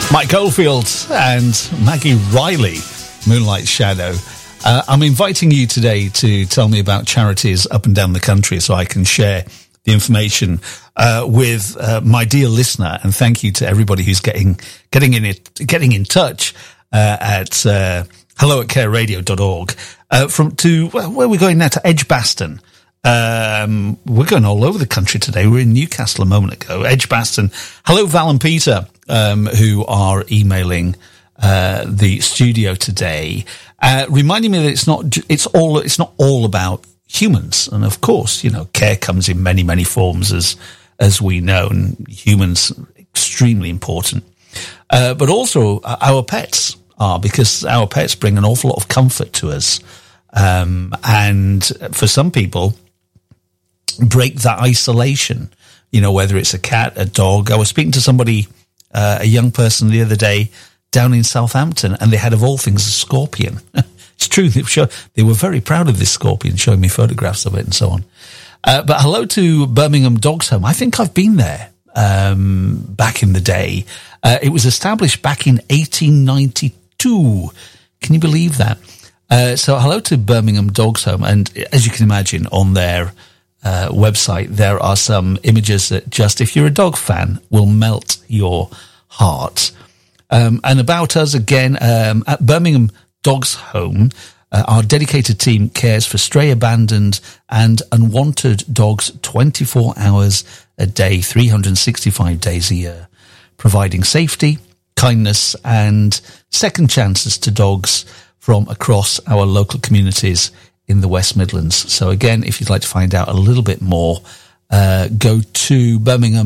Mike Oldfield and Maggie Riley, Moonlight Shadow. I'm inviting you today to tell me about charities up and down the country so I can share the information with my dear listener. And thank you to everybody who's getting in touch at hello@careradio.org. Where are we going now? To Edgbaston. We're going all over the country today. We were in Newcastle a moment ago. Edgbaston. Hello, Val and Peter, who are emailing the studio today, reminding me that it's not all about humans. And of course, care comes in many, many forms, as we know, and humans extremely important. But also our pets are, because our pets bring an awful lot of comfort to us. And for some people, break that isolation, whether it's a cat, a dog. I was speaking to somebody, a young person the other day down in Southampton, and they had, of all things, a scorpion. It's true. They were very proud of this scorpion, showing me photographs of it and so on. But hello to Birmingham Dogs Home. I think I've been there back in the day. It was established back in 1892. Can you believe that? So hello to Birmingham Dogs Home. And as you can imagine, on their website, there are some images that just, if you're a dog fan, will melt your heart. And about us again, at Birmingham Dogs Home, our dedicated team cares for stray, abandoned and unwanted dogs 24 hours a day, 365 days a year, providing safety, kindness and second chances to dogs from across our local communities in the West Midlands. So again, if you'd like to find out a little bit more, go to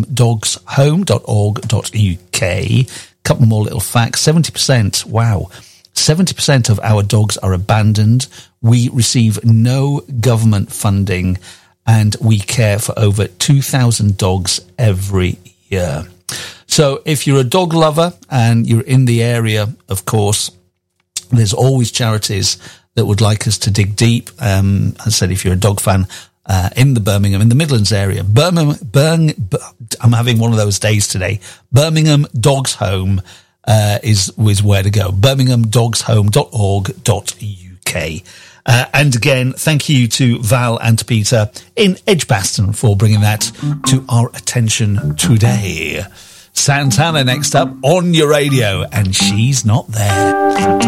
birminghamdogshome.org.uk. Couple more little facts. 70%, wow, 70% of our dogs are abandoned. We receive no government funding, and we care for over 2,000 dogs every year. So if you're a dog lover and you're in the area, of course, there's always charities that would like us to dig deep. As I said, if you're a dog fan, in the Midlands area, I'm having one of those days today. Birmingham Dogs Home, is where to go. birminghamdogshome.org.uk. And again, thank you to Val and to Peter in Edgbaston for bringing that to our attention today. Santana next up on your radio, and She's Not There.